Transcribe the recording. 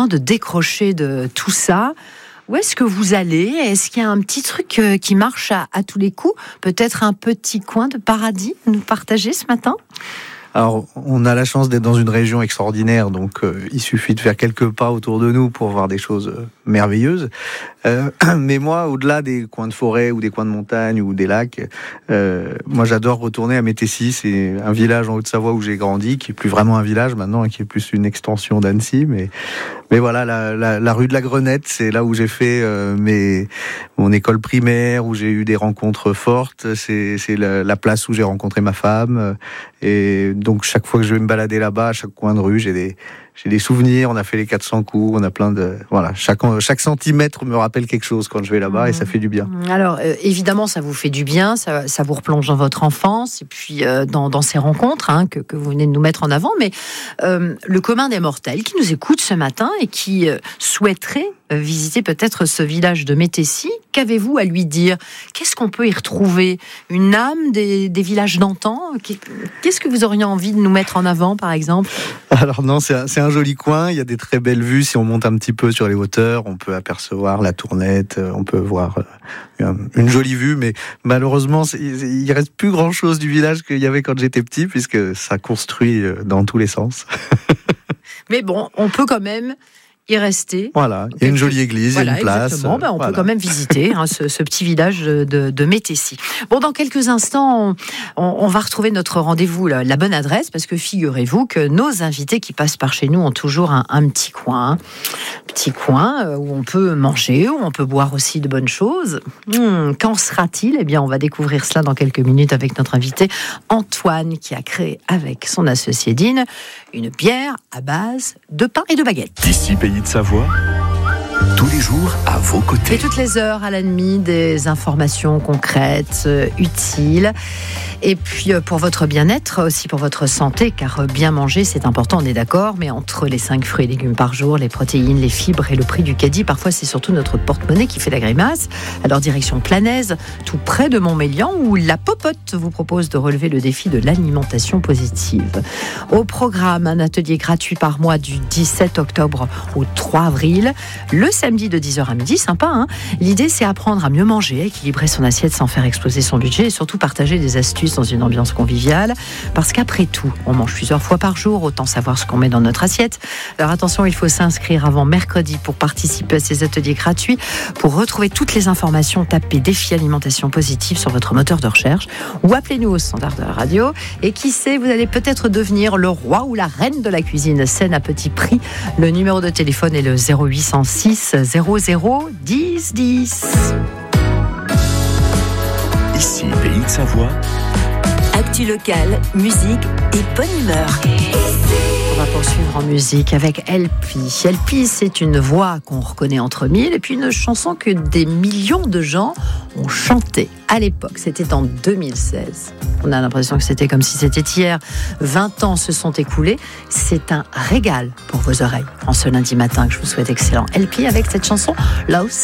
besoin de décrocher de tout ça, où est-ce que vous allez ? Est-ce qu'il y a un petit truc qui marche à tous les coups ? Peut-être un petit coin de paradis à nous partager ce matin ? Alors, on a la chance d'être dans une région extraordinaire, donc il suffit de faire quelques pas autour de nous pour voir des choses merveilleuses. Mais moi, au-delà des coins de forêt ou des coins de montagne ou des lacs, moi j'adore retourner à Métessy. C'est un village en Haute-Savoie où j'ai grandi, qui est plus vraiment un village maintenant, qui est plus une extension d'Annecy. Mais voilà, la rue de la Grenette, c'est là où j'ai fait mon école primaire, où j'ai eu des rencontres fortes. C'est la place où j'ai rencontré ma femme. Et donc chaque fois que je vais me balader là-bas, à chaque coin de rue, j'ai des souvenirs. On a fait les 400 coups, on a plein de... Voilà, chaque centimètre me rappelle quelque chose quand je vais là-bas et ça fait du bien. Alors, évidemment, ça vous fait du bien, ça vous replonge dans votre enfance et puis dans ces rencontres que vous venez de nous mettre en avant. Mais le commun des mortels qui nous écoute ce matin et qui souhaiterait visiter peut-être ce village de Métessy, qu'avez-vous à lui dire ? Qu'est-ce qu'on peut y retrouver ? Une âme des villages d'antan ? Qu'est-ce que vous auriez envie de nous mettre en avant, par exemple ? Alors non, c'est un joli coin, il y a des très belles vues. Si on monte un petit peu sur les hauteurs, on peut apercevoir la Tournette, on peut voir une jolie vue, mais malheureusement, il reste plus grand-chose du village qu'il y avait quand j'étais petit, puisque ça construit dans tous les sens. Mais bon, on peut quand même y rester. Voilà, il y a une jolie église, il y a une place. Exactement, on peut quand même visiter ce petit village de Métessy. Bon, dans quelques instants, on va retrouver notre rendez-vous, la bonne adresse, parce que figurez-vous que nos invités qui passent par chez nous ont toujours un petit coin. Petit coin où on peut manger, où on peut boire aussi de bonnes choses. Qu'en sera-t-il ? Eh bien, on va découvrir cela dans quelques minutes avec notre invité Antoine, qui a créé avec son associé Dine une bière à base de pain et de baguettes. Ici, Pays de Savoie, tous les jours à vos côtés. Et toutes les heures à la nuit, des informations concrètes, utiles. Et puis pour votre bien-être, aussi pour votre santé, car bien manger c'est important, on est d'accord, mais entre les 5 fruits et légumes par jour, les protéines, les fibres et le prix du caddie, parfois c'est surtout notre porte-monnaie qui fait la grimace. Alors direction Planaise, tout près de Montmélian, où la Popote vous propose de relever le défi de l'alimentation positive. Au programme, un atelier gratuit par mois du 17 octobre au 3 avril, le samedi de 10h à midi, sympa hein. L'idée c'est apprendre à mieux manger, équilibrer son assiette sans faire exploser son budget et surtout partager des astuces dans une ambiance conviviale, parce qu'après tout, on mange plusieurs fois par jour, autant savoir ce qu'on met dans notre assiette. Alors attention, il faut s'inscrire avant mercredi pour participer à ces ateliers gratuits. Pour retrouver toutes les informations, tapez défi alimentation positive sur votre moteur de recherche ou appelez-nous au standard de la radio. Et qui sait, vous allez peut-être devenir le roi ou la reine de la cuisine saine à petit prix. Le numéro de téléphone est le 0806 00 10 10. Ici, Pays de Savoie. Actu locale, musique et bonne humeur. On va poursuivre en musique avec LP. LP, c'est une voix qu'on reconnaît entre mille et puis une chanson que des millions de gens ont chantée à l'époque. C'était en 2016. On a l'impression que c'était comme si c'était hier. 20 ans se sont écoulés. C'est un régal pour vos oreilles. En ce lundi matin que je vous souhaite excellent. LP avec cette chanson Lost